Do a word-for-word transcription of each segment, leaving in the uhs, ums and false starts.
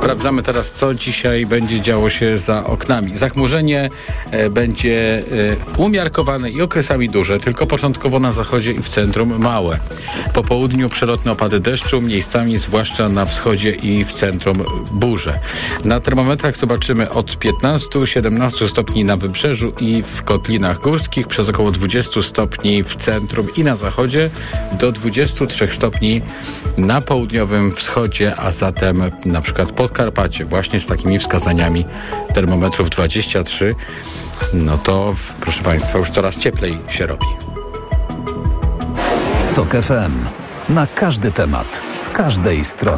Sprawdzamy teraz, co dzisiaj będzie działo się za oknami. Zachmurzenie e, będzie e, umiarkowane i okresami duże, tylko początkowo na zachodzie i w centrum małe. Po południu przelotne opady deszczu, miejscami zwłaszcza na wschodzie i w centrum burze. Na termometrach zobaczymy od piętnastu do siedemnastu stopni na wybrzeżu i w kotlinach górskich, przez około dwudziestu stopni w centrum i na zachodzie, do dwudziestu trzech stopni na południowym wschodzie, a zatem na przykład Podkarpacie właśnie z takimi wskazaniami termometrów dwadzieścia trzy, no to proszę Państwa, już coraz cieplej się robi. Tok F M. Na każdy temat, z każdej strony.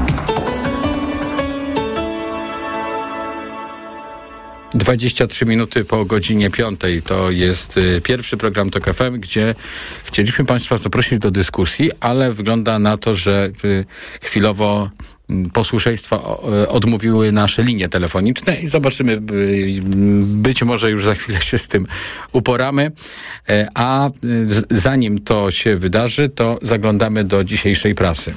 dwadzieścia trzy minuty po godzinie piątej to jest y, pierwszy program Tok F M, gdzie chcieliśmy Państwa zaprosić do dyskusji, ale wygląda na to, że y, chwilowo posłuszeństwa odmówiły nasze linie telefoniczne i zobaczymy, być może już za chwilę się z tym uporamy, a zanim to się wydarzy, to zaglądamy do dzisiejszej prasy.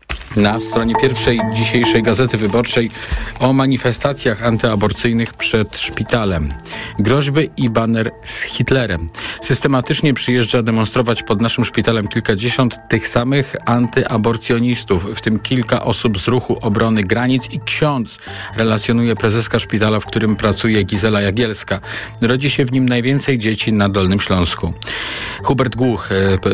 Na stronie pierwszej dzisiejszej Gazety Wyborczej o manifestacjach antyaborcyjnych przed szpitalem. Groźby i baner z Hitlerem. Systematycznie przyjeżdża demonstrować pod naszym szpitalem kilkadziesiąt tych samych antyaborcjonistów, w tym kilka osób z ruchu obrony granic i ksiądz, relacjonuje prezeska szpitala, w którym pracuje Gizela Jagielska. Rodzi się w nim najwięcej dzieci na Dolnym Śląsku. Hubert Głuch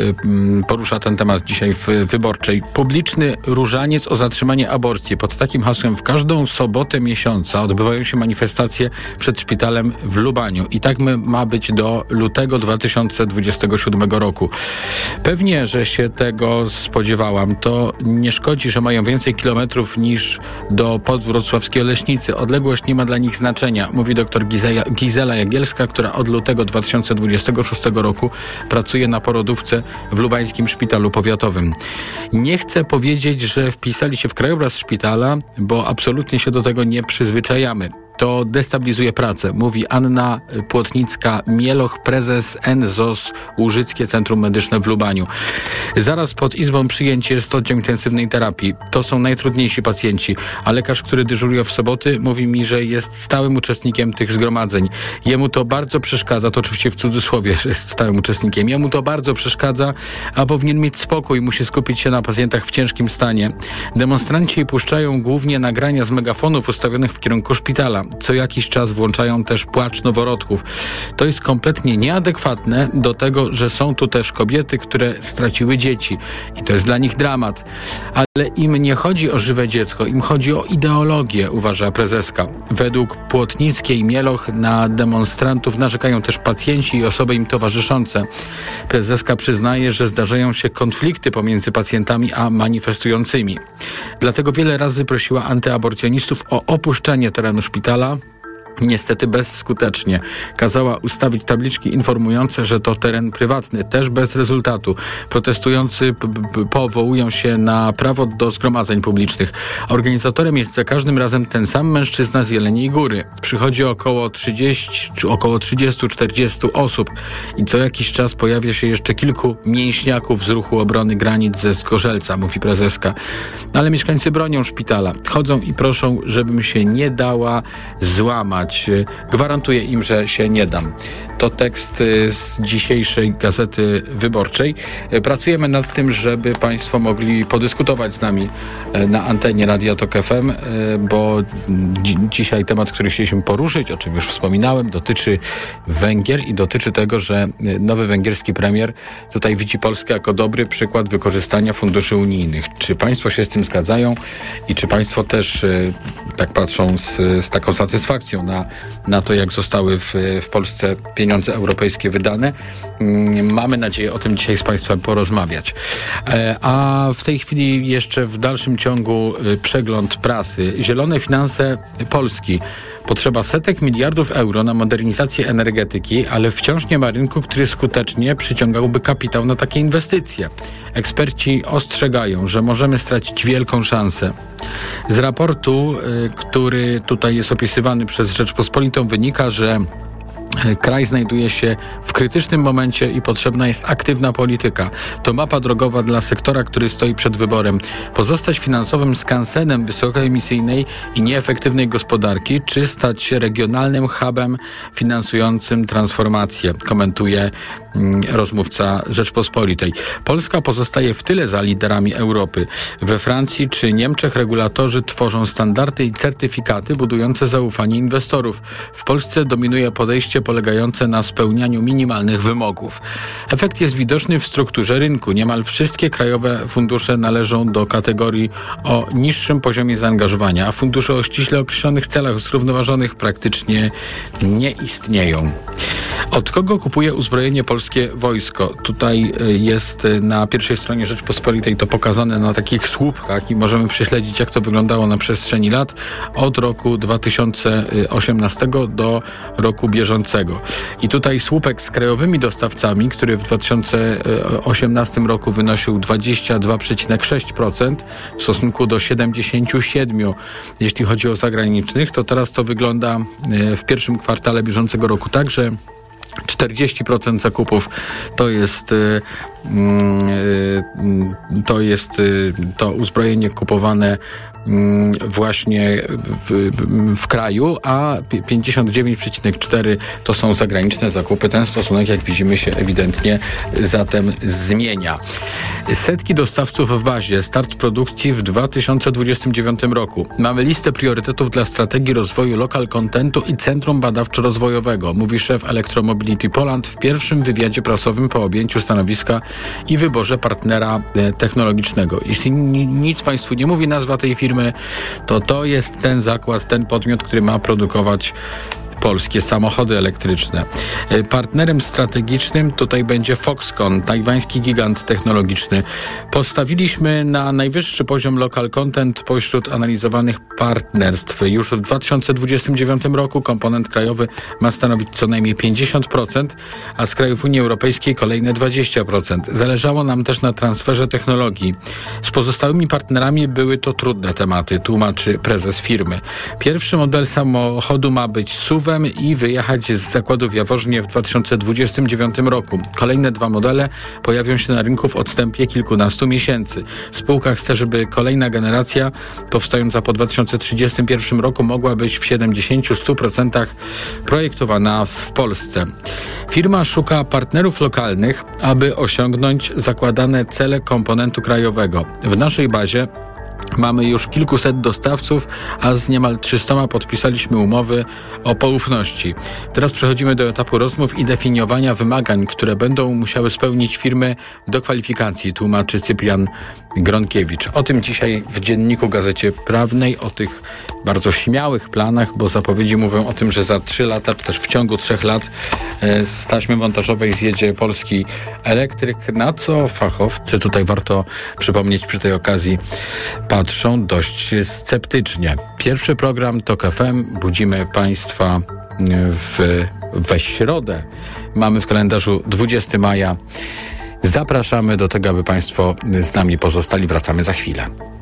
porusza ten temat dzisiaj w Wyborczej. Publiczny różaniec o zatrzymanie aborcji. Pod takim hasłem w każdą sobotę miesiąca odbywają się manifestacje przed szpitalem w Lubaniu. I tak ma być do lutego dwa tysiące dwudziestego siódmego roku. Pewnie, że się tego spodziewałam. To nie szkodzi, że mają więcej kilometrów niż do podwrocławskiej Oleśnicy. Odległość nie ma dla nich znaczenia, mówi dr Gizela, Gizela Jagielska, która od lutego dwa tysiące dwudziestego szóstego roku pracuje na porodówce w lubańskim szpitalu powiatowym. Nie chcę powiedzieć, że wpisali się w krajobraz szpitala, bo absolutnie się do tego nie przyzwyczajamy. To destabilizuje pracę, mówi Anna Płotnicka-Mieloch, prezes N Z O S Łużyckie Centrum Medyczne w Lubaniu. Zaraz pod izbą przyjęcia jest oddział intensywnej terapii. To są najtrudniejsi pacjenci, a lekarz, który dyżuruje w soboty, mówi mi, że jest stałym uczestnikiem tych zgromadzeń. Jemu to bardzo przeszkadza, to oczywiście w cudzysłowie, że jest stałym uczestnikiem. Jemu to bardzo przeszkadza, a powinien mieć spokój, musi skupić się na pacjentach w ciężkim stanie. Demonstranci puszczają głównie nagrania z megafonów ustawionych w kierunku szpitala. Co jakiś czas włączają też płacz noworodków. To jest kompletnie nieadekwatne do tego, że są tu też kobiety, które straciły dzieci. I to jest dla nich dramat. Ale im nie chodzi o żywe dziecko, im chodzi o ideologię, uważa prezeska. Według Płotnickiej Mieloch na demonstrantów narzekają też pacjenci i osoby im towarzyszące. Prezeska przyznaje, że zdarzają się konflikty pomiędzy pacjentami a manifestującymi. Dlatego wiele razy prosiła antyaborcjonistów o opuszczenie terenu szpitala. Niestety bezskutecznie. Kazała ustawić tabliczki informujące, że to teren prywatny, też bez rezultatu. Protestujący p- p- powołują się na prawo do zgromadzeń publicznych. Organizatorem jest za każdym razem ten sam mężczyzna z Jeleniej Góry. Przychodzi około trzydzieści, czy około trzydziestu czterdziestu osób i co jakiś czas pojawia się jeszcze kilku mięśniaków z ruchu obrony granic ze Zgorzelca, mówi prezeska. Ale mieszkańcy bronią szpitala. Chodzą i proszą, żebym się nie dała złamać. Gwarantuję im, że się nie dam. To tekst z dzisiejszej Gazety Wyborczej. Pracujemy nad tym, żeby Państwo mogli podyskutować z nami na antenie Radia Tok F M, bo dzi- dzisiaj temat, który chcieliśmy poruszyć, o czym już wspominałem, dotyczy Węgier i dotyczy tego, że nowy węgierski premier tutaj widzi Polskę jako dobry przykład wykorzystania funduszy unijnych. Czy Państwo się z tym zgadzają i czy Państwo też tak patrzą z, z taką satysfakcją na, na to, jak zostały w, w Polsce pieniądze europejskie wydane? Mamy nadzieję o tym dzisiaj z Państwem porozmawiać. A w tej chwili jeszcze w dalszym ciągu przegląd prasy. Zielone finanse Polski. Potrzeba setek miliardów euro na modernizację energetyki, ale wciąż nie ma rynku, który skutecznie przyciągałby kapitał na takie inwestycje. Eksperci ostrzegają, że możemy stracić wielką szansę. Z raportu, który tutaj jest opisywany przez Rzeczpospolitą, wynika, że Kraj znajduje się w krytycznym momencie i potrzebna jest aktywna polityka. To mapa drogowa dla sektora, który stoi przed wyborem. Pozostać finansowym skansenem wysokoemisyjnej i nieefektywnej gospodarki, czy stać się regionalnym hubem finansującym transformację, komentuje mm, rozmówca Rzeczpospolitej. Polska pozostaje w tyle za liderami Europy. We Francji czy Niemczech regulatorzy tworzą standardy i certyfikaty budujące zaufanie inwestorów. W Polsce dominuje podejście polegające na spełnianiu minimalnych wymogów. Efekt jest widoczny w strukturze rynku. Niemal wszystkie krajowe fundusze należą do kategorii o niższym poziomie zaangażowania, a fundusze o ściśle określonych celach zrównoważonych praktycznie nie istnieją. Od kogo kupuje uzbrojenie polskie wojsko? Tutaj jest na pierwszej stronie Rzeczpospolitej to pokazane na takich słupkach i możemy prześledzić, jak to wyglądało na przestrzeni lat od roku dwa tysiące osiemnastego do roku bieżącego. I tutaj słupek z krajowymi dostawcami, który w dwa tysiące osiemnastym roku wynosił dwadzieścia dwa przecinek sześć procent w stosunku do siedemdziesiąt siedem procent, jeśli chodzi o zagranicznych, to teraz to wygląda w pierwszym kwartale bieżącego roku tak, że czterdzieści procent zakupów to jest to jest to uzbrojenie kupowane właśnie w, w kraju, a pięćdziesiąt dziewięć przecinek cztery procent to są zagraniczne zakupy. Ten stosunek, jak widzimy, się ewidentnie zatem zmienia. Setki dostawców w bazie. Start produkcji w dwa tysiące dwudziestym dziewiątym roku. Mamy listę priorytetów dla strategii rozwoju local contentu i Centrum Badawczo-Rozwojowego, mówi szef Electromobility Poland w pierwszym wywiadzie prasowym po objęciu stanowiska i wyborze partnera technologicznego. Jeśli nic Państwu nie mówi nazwa tej firmy, to to jest ten zakład, ten podmiot, który ma produkować polskie samochody elektryczne. Partnerem strategicznym tutaj będzie Foxconn, tajwański gigant technologiczny. Postawiliśmy na najwyższy poziom local content pośród analizowanych partnerstw. Już w dwa tysiące dwudziestym dziewiątym roku komponent krajowy ma stanowić co najmniej pięćdziesiąt procent, a z krajów Unii Europejskiej kolejne dwadzieścia procent. Zależało nam też na transferze technologii. Z pozostałymi partnerami były to trudne tematy, tłumaczy prezes firmy. Pierwszy model samochodu ma być S U V-em i wyjechać z zakładu w Jaworznie w dwa tysiące dwudziestym dziewiątym roku. Kolejne dwa modele pojawią się na rynku w odstępie kilkunastu miesięcy. Spółka chce, żeby kolejna generacja powstająca po dwa tysiące trzydziestym pierwszym roku mogła być w siedemdziesięciu do stu procent projektowana w Polsce. Firma szuka partnerów lokalnych, aby osiągnąć zakładane cele komponentu krajowego. W naszej bazie mamy już kilkuset dostawców, a z niemal trzystoma podpisaliśmy umowy o poufności. Teraz przechodzimy do etapu rozmów i definiowania wymagań, które będą musiały spełnić firmy do kwalifikacji, tłumaczy Cyprian Gronkiewicz. O tym dzisiaj w Dzienniku Gazecie Prawnej, o tych bardzo śmiałych planach, bo zapowiedzi mówią o tym, że za trzy lata, czy też w ciągu trzech lat z taśmy montażowej zjedzie polski elektryk, na co fachowcy, tutaj warto przypomnieć przy tej okazji, patrzą dość sceptycznie. Pierwszy program TOK F M. Budzimy Państwa w, we środę. Mamy w kalendarzu dwudziestego maja. Zapraszamy do tego, aby Państwo z nami pozostali. Wracamy za chwilę.